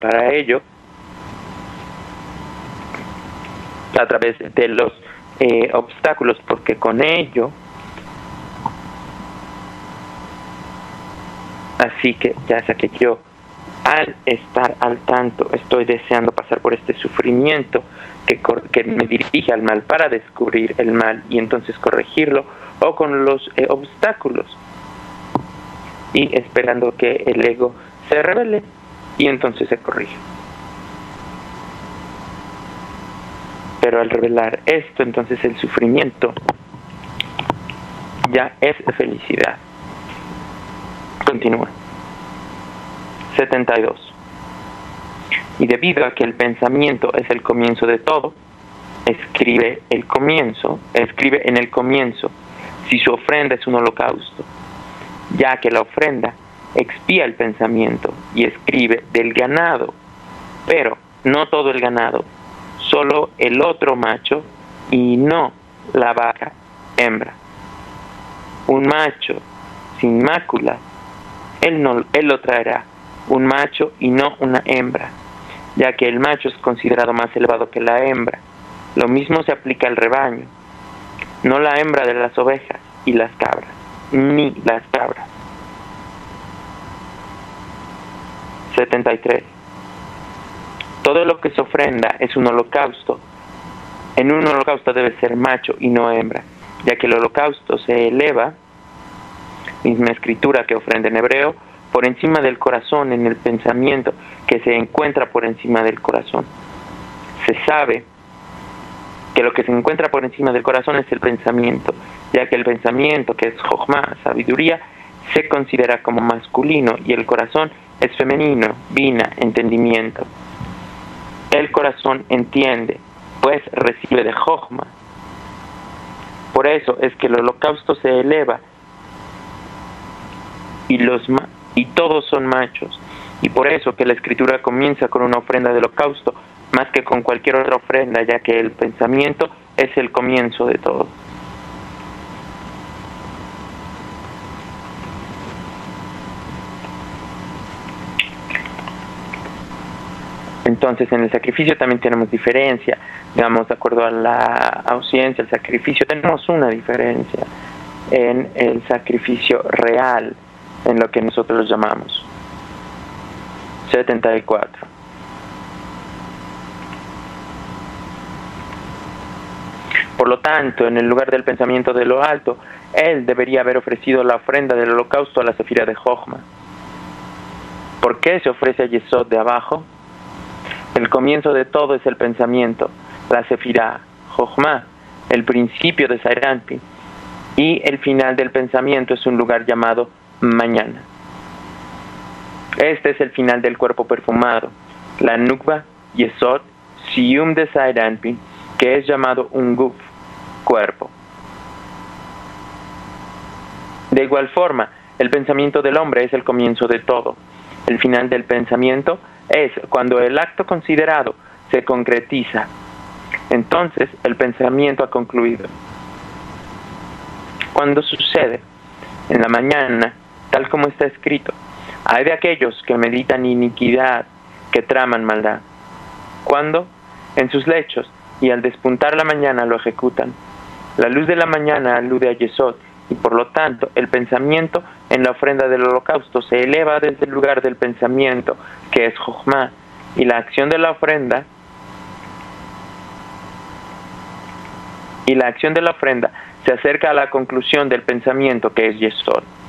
para ello, a través de los obstáculos, porque con ello, así que ya sea que yo, al estar al tanto, estoy deseando pasar por este sufrimiento que me dirige al mal para descubrir el mal y entonces corregirlo, o con los obstáculos y esperando que el ego se revele y entonces se corrige. Pero al revelar esto, entonces el sufrimiento ya es felicidad. Continúa. 72. Y debido a que el pensamiento es el comienzo de todo, escribe en el comienzo, si su ofrenda es un holocausto, ya que la ofrenda expía el pensamiento, y escribe del ganado, pero no todo el ganado, solo el otro macho y no la vaca hembra. Un macho sin mácula, él lo traerá, un macho y no una hembra, ya que el macho es considerado más elevado que la hembra. Lo mismo se aplica al rebaño, no la hembra de las ovejas y las cabras, ni las cabras. 73. Todo lo que se ofrenda es un holocausto. En un holocausto debe ser macho y no hembra, ya que el holocausto se eleva, misma escritura que ofrenda en hebreo, por encima del corazón en el pensamiento que se encuentra por encima del corazón. Se sabe que lo que se encuentra por encima del corazón es el pensamiento, ya que el pensamiento, que es jochma, sabiduría, se considera como masculino y el corazón es femenino, bina, entendimiento. El corazón entiende, pues recibe de jochma. Por eso es que el holocausto se eleva y todos son machos. Y por eso que la escritura comienza con una ofrenda de holocausto más que con cualquier otra ofrenda, ya que el pensamiento es el comienzo de todo. Entonces, en el sacrificio también tenemos diferencia. Digamos, de acuerdo a la ausencia, el sacrificio, tenemos una diferencia en el sacrificio real, en lo que nosotros llamamos. 74. Por lo tanto, en el lugar del pensamiento de lo alto, él debería haber ofrecido la ofrenda del holocausto a la sefira de Jochma. ¿Por qué se ofrece a Yesod de abajo? El comienzo de todo es el pensamiento, la sefira, Jochma, el principio de Sairanpin, y el final del pensamiento es un lugar llamado mañana. Este es el final del cuerpo perfumado, la Nukba, Yesod, Siyum de Sairanpin, que es llamado un Guf, cuerpo. De igual forma, el pensamiento del hombre es el comienzo de todo. El final del pensamiento es cuando el acto considerado se concretiza. Entonces, el pensamiento ha concluido. Cuando sucede? En la mañana, tal como está escrito, hay de aquellos que meditan iniquidad, que traman maldad. ¿Cuándo? En sus lechos, y al despuntar la mañana lo ejecutan. La luz de la mañana alude a Yesod, y por lo tanto el pensamiento en la ofrenda del holocausto se eleva desde el lugar del pensamiento, que es Jochma, y la acción de la ofrenda se acerca a la conclusión del pensamiento, que es Yesod.